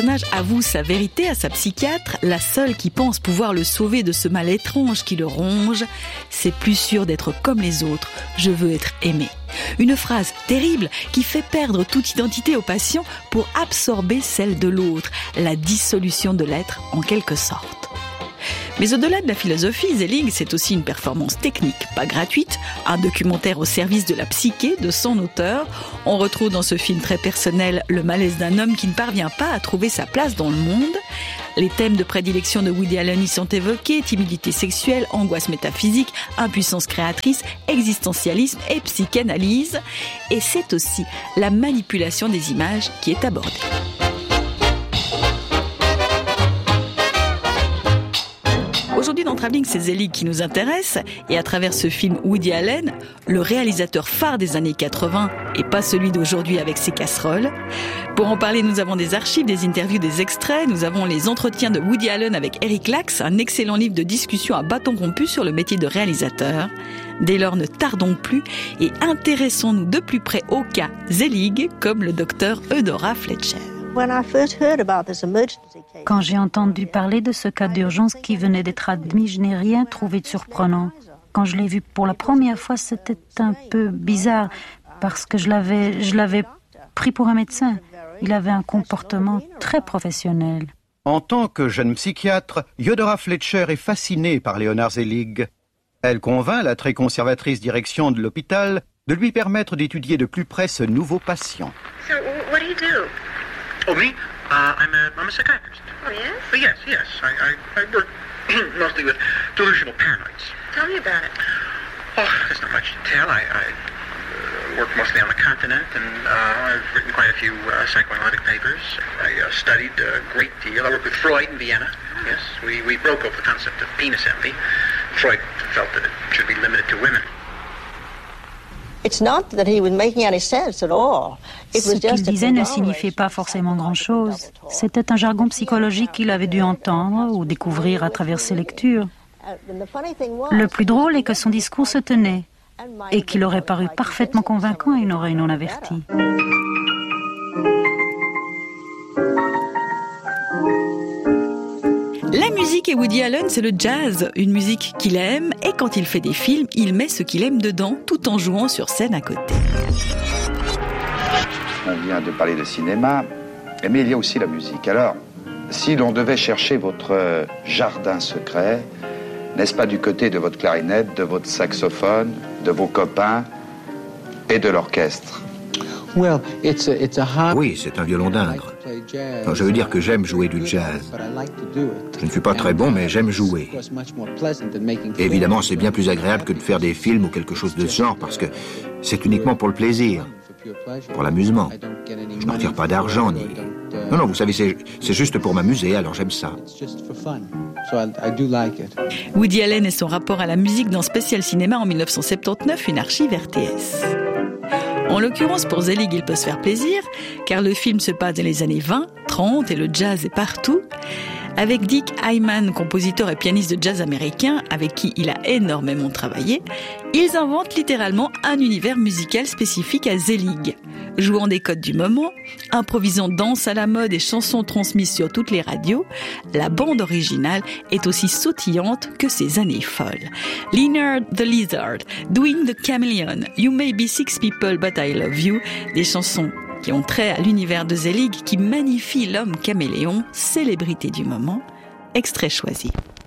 personnage avoue sa vérité à sa psychiatre, la seule qui pense pouvoir le sauver de ce mal étrange qui le ronge. C'est plus sûr d'être comme les autres, je veux être aimé. Une phrase terrible qui fait perdre toute identité au patient pour absorber celle de l'autre, la dissolution de l'être en quelque sorte. Mais au-delà de la philosophie, Zelig, c'est aussi une performance technique, pas gratuite, un documentaire au service de la psyché de son auteur. On retrouve dans ce film très personnel le malaise d'un homme qui ne parvient pas à trouver sa place dans le monde. Les thèmes de prédilection de Woody Allen y sont évoqués, timidité sexuelle, angoisse métaphysique, impuissance créatrice, existentialisme et psychanalyse. Et c'est aussi la manipulation des images qui est abordée. Aujourd'hui dans Travelling, c'est Zelig qui nous intéresse et à travers ce film Woody Allen, le réalisateur phare des années 80 et pas celui d'aujourd'hui avec ses casseroles. Pour en parler, nous avons des archives, des interviews, des extraits. Nous avons les entretiens de Woody Allen avec Eric Lax, un excellent livre de discussion à bâton rompu sur le métier de réalisateur. Dès lors, ne tardons plus et intéressons-nous de plus près au cas Zelig, comme le docteur Eudora Fletcher. Quand j'ai entendu parler de ce cas d'urgence qui venait d'être admis, je n'ai rien trouvé de surprenant. Quand je l'ai vu pour la première fois, c'était un peu bizarre parce que je l'avais pris pour un médecin. Il avait un comportement très professionnel. En tant que jeune psychiatre, Eudora Fletcher est fascinée par Leonard Zelig. Elle convainc la très conservatrice direction de l'hôpital de lui permettre d'étudier de plus près ce nouveau patient. So, what do you do? Oh, me? I'm a psychiatrist. Oh, yes? Yes. I work mostly with delusional paranoids. Tell me about it. Oh, there's not much to tell. I work mostly on the continent, and I've written quite a few psychoanalytic papers. I studied a great deal. I worked with Freud in Vienna. Yes, we broke up the concept of penis envy. Freud felt that it should be limited to women. Ce qu'il disait ne signifiait pas forcément grand-chose. C'était un jargon psychologique qu'il avait dû entendre ou découvrir à travers ses lectures. Le plus drôle est que son discours se tenait et qu'il aurait paru parfaitement convaincant à une oreille non avertie. La musique et Woody Allen, c'est le jazz, une musique qu'il aime et quand il fait des films, il met ce qu'il aime dedans tout en jouant sur scène à côté. On vient de parler de cinéma, mais il y a aussi la musique. Alors, si l'on devait chercher votre jardin secret, n'est-ce pas du côté de votre clarinette, de votre saxophone, de vos copains et de l'orchestre? Oui, c'est un violon d'Indre. Non, je veux dire que j'aime jouer du jazz. Je ne suis pas très bon, mais j'aime jouer. Et évidemment, c'est bien plus agréable que de faire des films ou quelque chose de ce genre, parce que c'est uniquement pour le plaisir, pour l'amusement. Je n'en tire pas d'argent, ni... Non, vous savez, c'est juste pour m'amuser, alors j'aime ça. Woody Allen et son rapport à la musique dans Spécial Cinéma en 1979, une archive RTS. En l'occurrence, pour Zelig, il peut se faire plaisir, car le film se passe dans les années 20, 30 et le jazz est partout. Avec Dick Hyman, compositeur et pianiste de jazz américain, avec qui il a énormément travaillé, ils inventent littéralement un univers musical spécifique à Zelig. Jouant des codes du moment, improvisant danse à la mode et chansons transmises sur toutes les radios, la bande originale est aussi sautillante que ses années folles. Leonard the Lizard, Doing the Chameleon, You May Be Six People But I Love You, des chansons qui ont trait à l'univers de Zelig qui magnifie l'homme caméléon, célébrité du moment, extrait choisi.